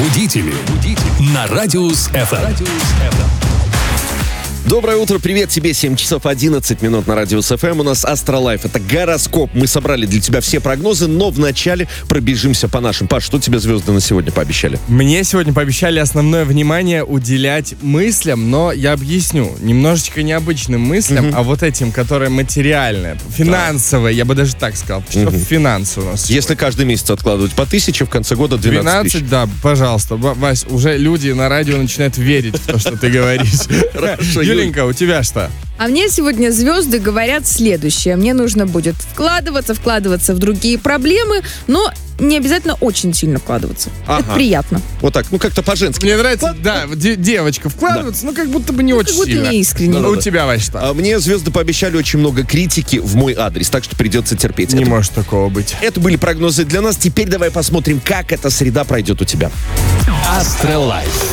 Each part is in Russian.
Будители на Радиус ФМ. Доброе утро, привет тебе, 7 часов 11 минут на Радиус ФМ. У нас Астролайф, это гороскоп. Мы собрали для тебя все прогнозы, но вначале пробежимся по нашим. Паш, что тебе звезды на сегодня пообещали? Мне сегодня пообещали основное внимание уделять мыслям, но я объясню, немножечко необычным мыслям, а вот этим, которые материальные, финансовые, я бы даже так сказал. Что финансы у нас? Если каждый месяц откладывать по 1000, в конце года 12 тысяч. Да, пожалуйста. Вась, уже люди на радио начинают верить в то, что ты говоришь. Хорошо, Юленька, у тебя что? А мне сегодня звезды говорят следующее. Мне нужно будет вкладываться в другие проблемы, но не обязательно очень сильно вкладываться. Ага. Это приятно. Вот так, как-то по-женски. Мне нравится, девочка вкладываться, но как будто бы не очень как будто сильно. не искренне. У тебя, Вась, что? Мне звезды пообещали очень много критики в мой адрес, так что придется терпеть. Не может такого быть. Это были прогнозы для нас. Теперь давай посмотрим, как эта среда пройдет у тебя. Астролайф.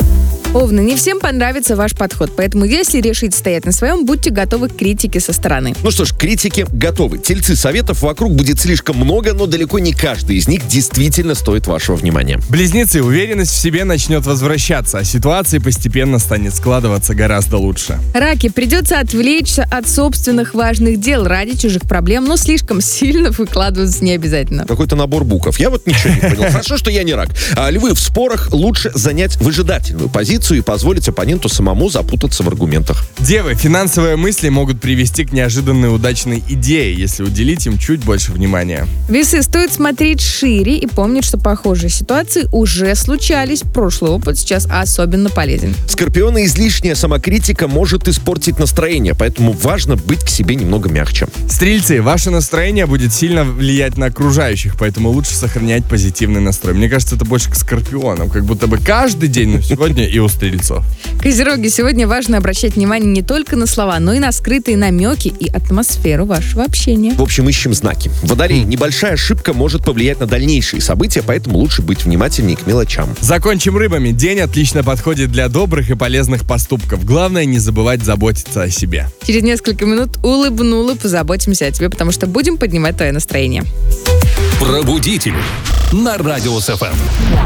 Овны, не всем понравится ваш подход, поэтому если решите стоять на своем, будьте готовы к критике со стороны. Ну что ж, критики готовы. Тельцы, советов вокруг будет слишком много, но далеко не каждый из них действительно стоит вашего внимания. Близнецы, уверенность в себе начнет возвращаться, а ситуация постепенно станет складываться гораздо лучше. Раки, придется отвлечься от собственных важных дел ради чужих проблем, но слишком сильно выкладываться не обязательно. Какой-то набор букв. Я вот ничего не понял. Хорошо, что я не рак. А львы, в спорах лучше занять выжидательную позицию и позволить оппоненту самому запутаться в аргументах. Девы, финансовые мысли могут привести к неожиданной удачной идее, если уделить им чуть больше внимания. Весы, стоит смотреть шире и помнить, что похожие ситуации уже случались. Прошлый опыт сейчас особенно полезен. Скорпионы, излишняя самокритика может испортить настроение, поэтому важно быть к себе немного мягче. Стрельцы, ваше настроение будет сильно влиять на окружающих, поэтому лучше сохранять позитивный настрой. Мне кажется, это больше к скорпионам, как будто бы каждый день, но сегодня и у стрельцов. Козероги, сегодня важно обращать внимание не только на слова, но и на скрытые намеки и атмосферу вашего общения. В общем, ищем знаки. Водолей, небольшая ошибка может повлиять на дальнейшие события, поэтому лучше быть внимательнее к мелочам. Закончим рыбами. День отлично подходит для добрых и полезных поступков. Главное, не забывать заботиться о себе. Через несколько минут улыбнула, позаботимся о тебе, потому что будем поднимать твое настроение. Пробудители на Радиус ФМ.